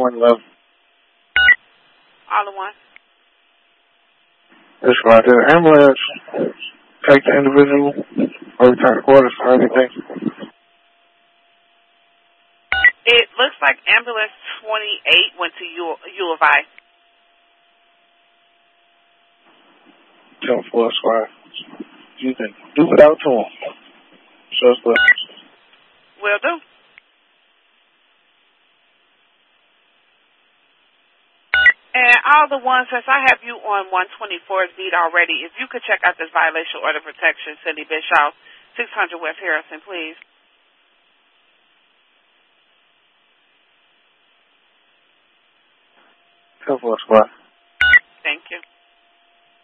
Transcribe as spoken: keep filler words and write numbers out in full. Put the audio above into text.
one eleven. All in one. That's right. Did the ambulance take the individual or return to quarters or anything? It looks like ambulance twenty-eight went to U, U of I. ten four squad. You can do without to him. Suspect. Will do. And all the ones, since I have you on one twenty-four's beat already, if you could check out this violation order protection, Cindy Bischoff, six hundred West Harrison, please. ten four squad.